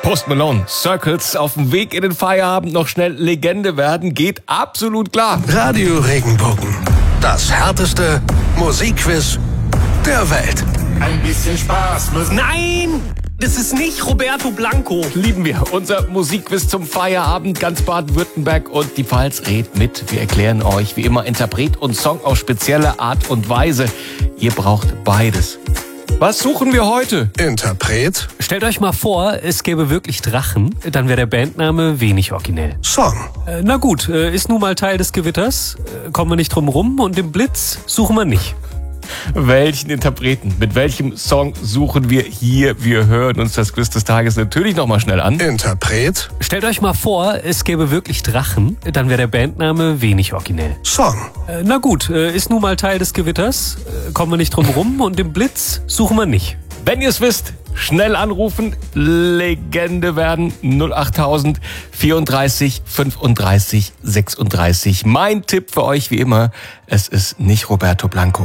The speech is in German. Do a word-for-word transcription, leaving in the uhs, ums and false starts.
Post Malone, Circles, auf dem Weg in den Feierabend noch schnell Legende werden, geht absolut klar. Radio Regenbogen, das härteste Musikquiz der Welt. Ein bisschen Spaß muss... Nein! Das ist nicht Roberto Blanco. Lieben wir. Unser Musikquiz zum Feierabend. Ganz Baden-Württemberg und die Pfalz redet mit. Wir erklären euch wie immer Interpret und Song auf spezielle Art und Weise. Ihr braucht beides. Was suchen wir heute? Interpret. Stellt euch mal vor, es gäbe wirklich Drachen. Dann wäre der Bandname wenig originell. Song. Äh, na gut, äh, ist nun mal Teil des Gewitters. Äh, kommen wir nicht drum rum und den Blitz suchen wir nicht. Welchen Interpreten, mit welchem Song suchen wir hier? Wir hören uns das Quiz des Tages natürlich nochmal schnell an. Interpret. Stellt euch mal vor, es gäbe wirklich Drachen. Dann wäre der Bandname wenig originell. Song. Äh, na gut, äh, ist nun mal Teil des Gewitters. Äh, kommen wir nicht drum rum und den Blitz suchen wir nicht. Wenn ihr es wisst, schnell anrufen, Legende werden, null achttausend vierunddreißig fünfunddreißig sechsunddreißig. Mein Tipp für euch wie immer, es ist nicht Roberto Blanco.